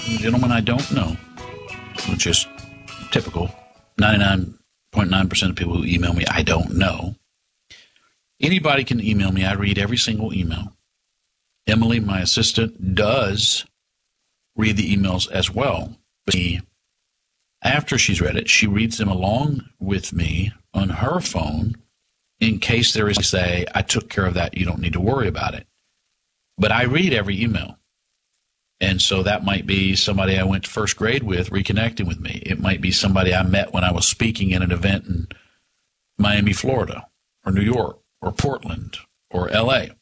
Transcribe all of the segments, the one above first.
Gentlemen, I don't know, which is typical. 99.9% of people who email me, I don't know. Anybody can email me. I read every single email. Emily, my assistant, does read the emails as well. But after she's read it, she reads them along with me on her phone in case there is a say, I took care of that, you don't need to worry about it. But I read every email. And so that might be somebody I went to first grade with reconnecting with me. It might be somebody I met when I was speaking in an event in Miami, Florida, or New York, or Portland, or L.A.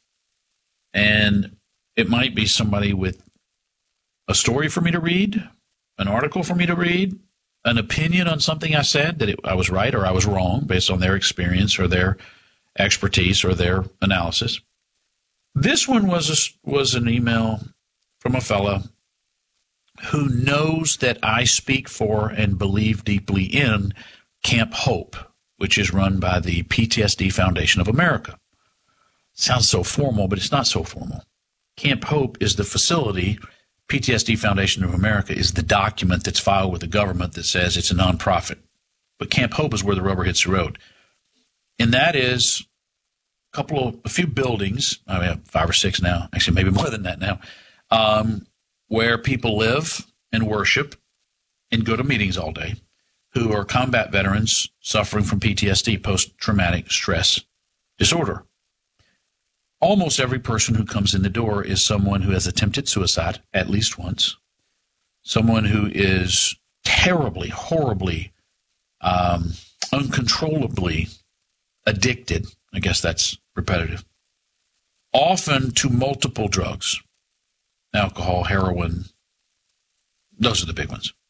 And it might be somebody with a story for me to read, an article for me to read, an opinion on something I said, that I was right or I was wrong based on their experience or their expertise or their analysis. This one was an email from a fella who knows that I speak for and believe deeply in Camp Hope, which is run by the PTSD Foundation of America. Sounds so formal, but it's not so formal. Camp Hope is the facility. PTSD Foundation of America is the document that's filed with the government that says it's a nonprofit. But Camp Hope is where the rubber hits the road. And that is a few buildings, I have 5 or 6 now, actually maybe more than that now, where people live and worship and go to meetings all day, who are combat veterans suffering from PTSD, post-traumatic stress disorder. Almost every person who comes in the door is someone who has attempted suicide at least once, someone who is terribly, horribly, uncontrollably addicted. I guess that's repetitive. Often to multiple drugs. Alcohol, heroin, those are the big ones.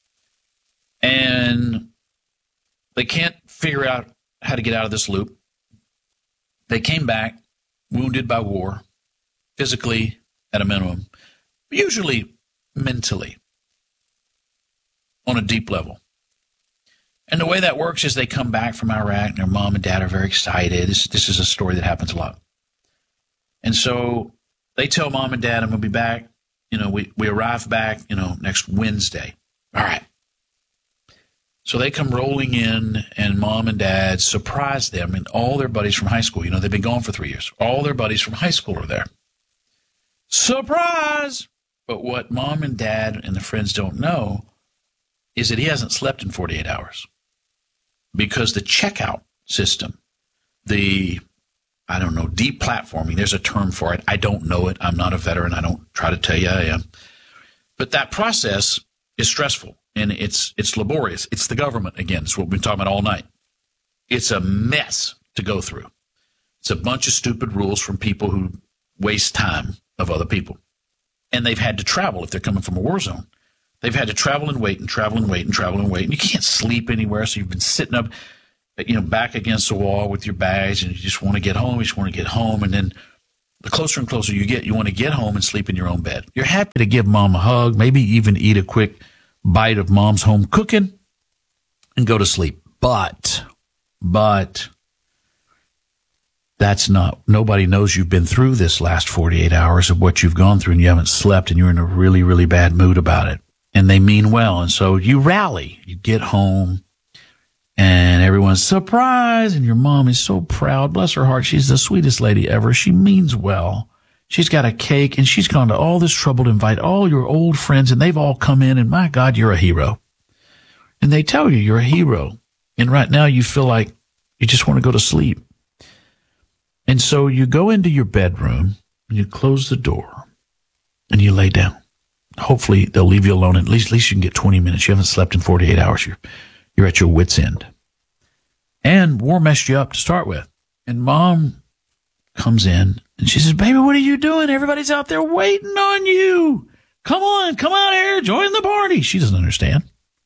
And they can't figure out how to get out of this loop. They came back wounded by war, physically at a minimum, usually mentally on a deep level. And the way that works is they come back from Iraq and their mom and dad are very excited. This is a story that happens a lot. And so they tell mom and dad, I'm going to be back. We arrive back, next Wednesday. All right. So they come rolling in, and mom and dad surprise them, and all their buddies from high school. They've been gone for 3 years. All their buddies from high school are there. Surprise! But what mom and dad and the friends don't know is that he hasn't slept in 48 hours. Because the checkout system, the deplatforming, there's a term for it. I don't know it. I'm not a veteran. I don't try to tell you I am. But that process is stressful, and it's laborious. It's the government, again. It's what we've been talking about all night. It's a mess to go through. It's a bunch of stupid rules from people who waste time of other people. And they've had to travel if they're coming from a war zone. They've had to travel and wait and travel and wait and travel and wait. And you can't sleep anywhere, so you've been sitting up, back against the wall with your bags, and you just want to get home. You just want to get home. And then the closer and closer you get, you want to get home and sleep in your own bed. You're happy to give mom a hug, maybe even eat a quick bite of mom's home cooking and go to sleep. But that's not, nobody knows you've been through this last 48 hours of what you've gone through, and you haven't slept, and you're in a really, really bad mood about it. And they mean well. And so you rally, you get home, and everyone's surprised, and your mom is so proud. Bless her heart. She's the sweetest lady ever. She means well. She's got a cake, and she's gone to all this trouble to invite all your old friends, and they've all come in, and my God, you're a hero. And they tell you you're a hero. And right now you feel like you just want to go to sleep. And so you go into your bedroom, and you close the door, and you lay down. Hopefully they'll leave you alone. At least you can get 20 minutes. You haven't slept in 48 hours. You're at your wit's end. And war messed you up to start with. And mom comes in, and she says, baby, what are you doing? Everybody's out there waiting on you. Come on, come out here, join the party. She doesn't understand.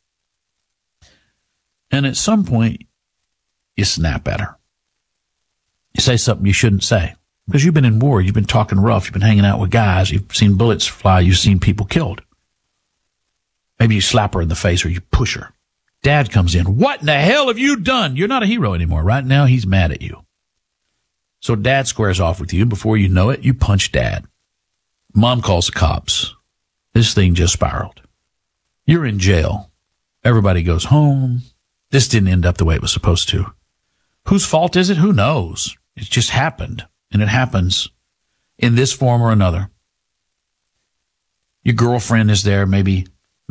And at some point, you snap at her. You say something you shouldn't say. Because you've been in war, you've been talking rough, you've been hanging out with guys, you've seen bullets fly, you've seen people killed. Maybe you slap her in the face or you push her. Dad comes in. What in the hell have you done? You're not a hero anymore. Right now, he's mad at you. So dad squares off with you, and before you know it, you punch dad. Mom calls the cops. This thing just spiraled. You're in jail. Everybody goes home. This didn't end up the way it was supposed to. Whose fault is it? Who knows? It just happened, and it happens in this form or another. Your girlfriend is there, maybe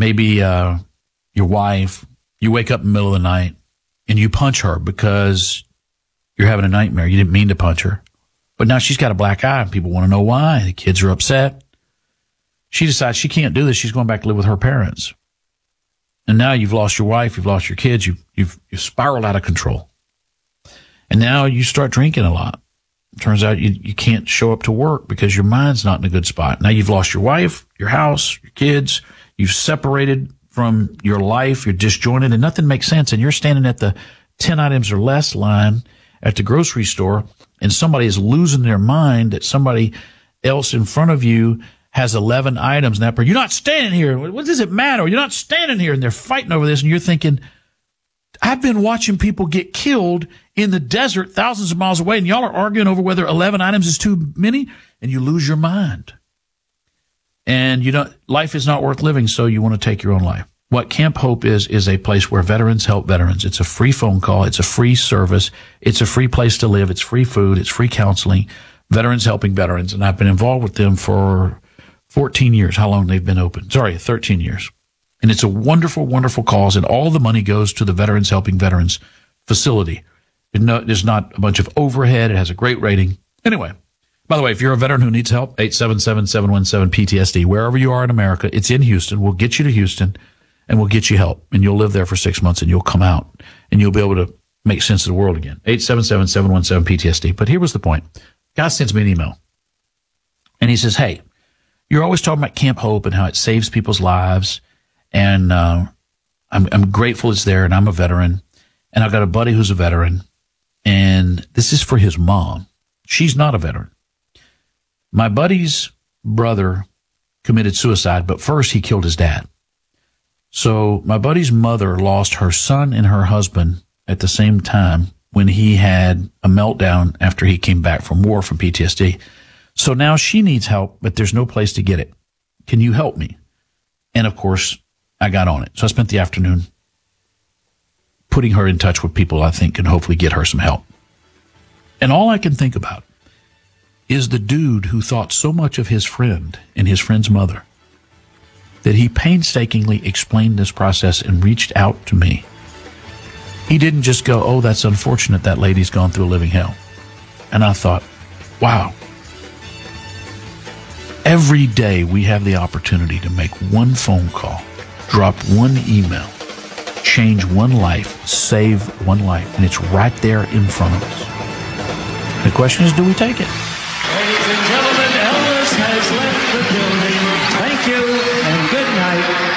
your wife. You wake up in the middle of the night, and you punch her because you're having a nightmare. You didn't mean to punch her. But now she's got a black eye, and people want to know why. The kids are upset. She decides she can't do this. She's going back to live with her parents. And now you've lost your wife, you've lost your kids, you've spiraled out of control. And now you start drinking a lot. It turns out you can't show up to work because your mind's not in a good spot. Now you've lost your wife, your house, your kids. You've separated from your life. You're disjointed and nothing makes sense. And you're standing at the 10 items or less line at the grocery store, and somebody is losing their mind that somebody else in front of you has 11 items. And you're not standing here. What does it matter? You're not standing here. And they're fighting over this. And you're thinking, I've been watching people get killed in the desert thousands of miles away, and y'all are arguing over whether 11 items is too many, and you lose your mind. And life is not worth living, so you want to take your own life. What Camp Hope is a place where veterans help veterans. It's a free phone call. It's a free service. It's a free place to live. It's free food. It's free counseling. Veterans helping veterans. And I've been involved with them for 14 years, how long they've been open. 13 years. And it's a wonderful, wonderful cause, and all the money goes to the Veterans Helping Veterans facility. There's not a bunch of overhead. It has a great rating. Anyway, by the way, if you're a veteran who needs help, 877-717-PTSD. Wherever you are in America, it's in Houston. We'll get you to Houston, and we'll get you help. And you'll live there for 6 months, and you'll come out, and you'll be able to make sense of the world again. 877-717-PTSD. But here was the point. Guy sends me an email, and he says, hey, you're always talking about Camp Hope and how it saves people's lives. And I'm grateful it's there, and I'm a veteran. And I've got a buddy who's a veteran. And this is for his mom. She's not a veteran. My buddy's brother committed suicide, but first he killed his dad. So my buddy's mother lost her son and her husband at the same time when he had a meltdown after he came back from war from PTSD. So now she needs help, but there's no place to get it. Can you help me? And of course, I got on it. So I spent the afternoon putting her in touch with people I think can hopefully get her some help. And all I can think about is the dude who thought so much of his friend and his friend's mother that he painstakingly explained this process and reached out to me. He didn't just go, oh, that's unfortunate that lady's gone through a living hell. And I thought, wow. Every day we have the opportunity to make one phone call, drop one email, change one life, save one life, and it's right there in front of us. The question is, do we take it? Ladies and gentlemen, Elvis has left the building. Thank you and good night.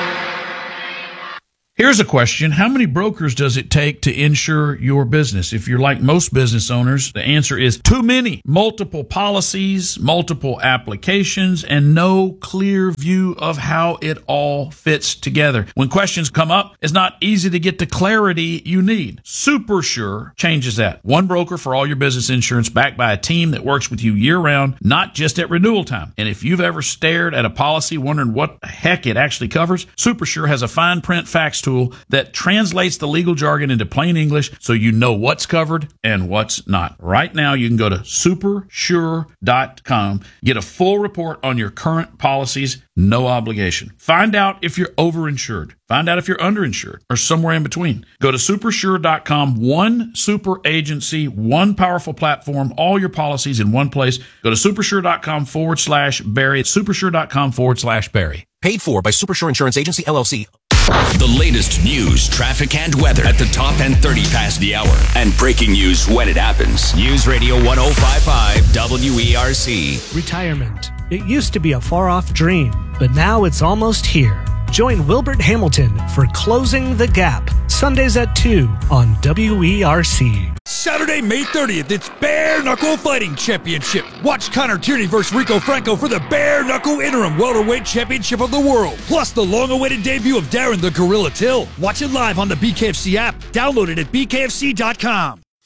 Here's a question. How many brokers does it take to insure your business? If you're like most business owners, the answer is too many. Multiple policies, multiple applications, and no clear view of how it all fits together. When questions come up, it's not easy to get the clarity you need. SuperSure changes that. One broker for all your business insurance, backed by a team that works with you year-round, not just at renewal time. And if you've ever stared at a policy wondering what the heck it actually covers, SuperSure has a fine print facts tool that translates the legal jargon into plain English so you know what's covered and what's not. Right now, you can go to supersure.com, get a full report on your current policies, no obligation. Find out if you're overinsured. Find out if you're underinsured or somewhere in between. Go to supersure.com, one super agency, one powerful platform, all your policies in one place. Go to supersure.com/Barry. Supersure.com/Barry. Paid for by Supersure Insurance Agency, LLC. The latest news, traffic, and weather at the top and 30 past the hour. And breaking news when it happens. News Radio 1055 WERC. Retirement. It used to be a far-off dream, but now it's almost here. Join Wilbert Hamilton for Closing the Gap, Sundays at 2 on WERC. Saturday, May 30th, it's Bare Knuckle Fighting Championship. Watch Connor Tierney versus Rico Franco for the Bare Knuckle Interim Welterweight Championship of the World. Plus the long-awaited debut of Darren the Gorilla Till. Watch it live on the BKFC app. Download it at bkfc.com.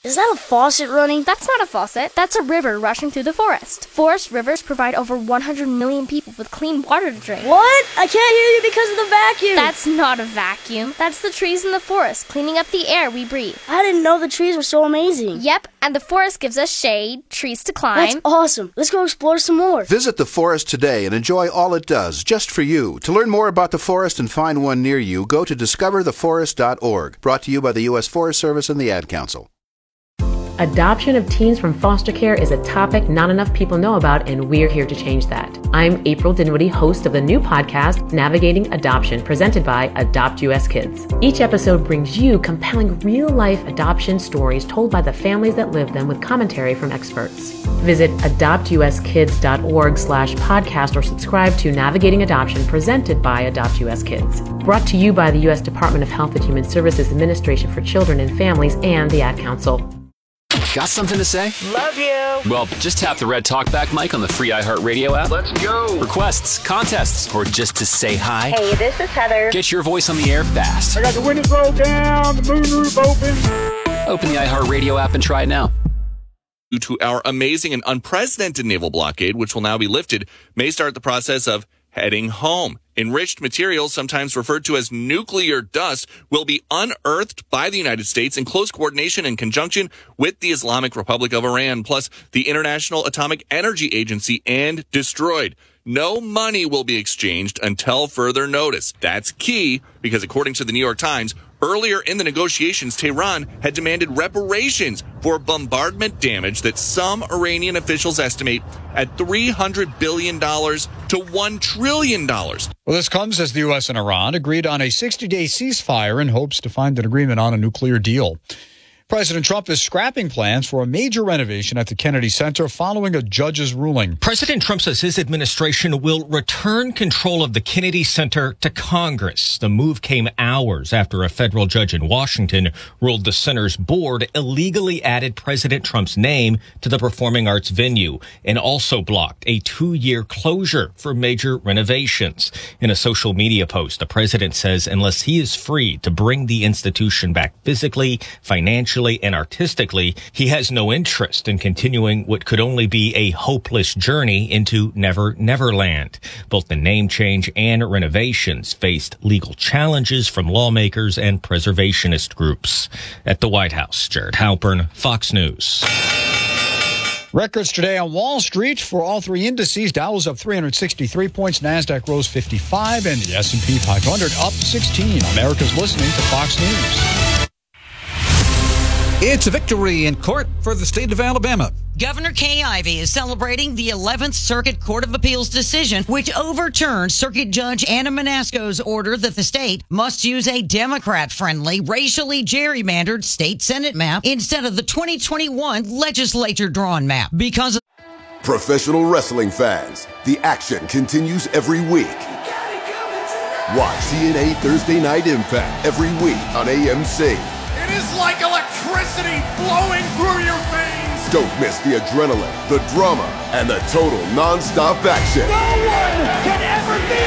Is that a faucet running? That's not a faucet. That's a river rushing through the forest. Forest rivers provide over 100 million people with clean water to drink. What? I can't hear you because of the vacuum. That's not a vacuum. That's the trees in the forest cleaning up the air we breathe. I didn't know the trees were so amazing. Yep, and the forest gives us shade, trees to climb. That's awesome. Let's go explore some more. Visit the forest today and enjoy all it does, just for you. To learn more about the forest and find one near you, go to discovertheforest.org. Brought to you by the U.S. Forest Service and the Ad Council. Adoption of teens from foster care is a topic not enough people know about, and we're here to change that. I'm April Dinwiddie, host of the new podcast, Navigating Adoption, presented by Adopt US Kids. Each episode brings you compelling real-life adoption stories told by the families that live them with commentary from experts. Visit adoptuskids.org/podcast or subscribe to Navigating Adoption, presented by Adopt US Kids. Brought to you by the U.S. Department of Health and Human Services Administration for Children and Families and the Ad Council. Got something to say? Love you. Well, just tap the red talkback mic on the free iHeartRadio app. Let's go. Requests, contests, or just to say hi. Hey, this is Heather. Get your voice on the air fast. I got the windows rolled down, the moonroof open. Open the iHeartRadio app and try it now. Due to our amazing and unprecedented naval blockade, which will now be lifted, may start the process of heading home. Enriched materials, sometimes referred to as nuclear dust, will be unearthed by the United States in close coordination and conjunction with the Islamic Republic of Iran, plus the International Atomic Energy Agency, and destroyed. No money will be exchanged until further notice. That's key because, according to the New York Times, earlier in the negotiations, Tehran had demanded reparations for bombardment damage that some Iranian officials estimate at $300 billion to $1 trillion. Well, this comes as the U.S. and Iran agreed on a 60-day ceasefire in hopes to find an agreement on a nuclear deal. President Trump is scrapping plans for a major renovation at the Kennedy Center following a judge's ruling. President Trump says his administration will return control of the Kennedy Center to Congress. The move came hours after a federal judge in Washington ruled the center's board illegally added President Trump's name to the performing arts venue and also blocked a 2-year closure for major renovations. In a social media post, the president says unless he is free to bring the institution back physically, financially, and artistically, he has no interest in continuing what could only be a hopeless journey into Never Neverland. Both the name change and renovations faced legal challenges from lawmakers and preservationist groups. At the White House, Jared Halpern, Fox News. Records today on Wall Street for all three indices. Dow was up 363 points, NASDAQ rose 55, and the S&P 500 up 16. America's listening to Fox News. It's a victory in court for the state of Alabama. Governor Kay Ivey is celebrating the 11th Circuit Court of Appeals decision, which overturned Circuit Judge Anna Manasco's order that the state must use a Democrat-friendly, racially gerrymandered state Senate map instead of the 2021 legislature-drawn map. Because of professional wrestling fans, the action continues every week. Watch TNA Thursday Night Impact every week on AMC. It is like electricity flowing through your veins. Don't miss the adrenaline, the drama, and the total non-stop action. No one can ever be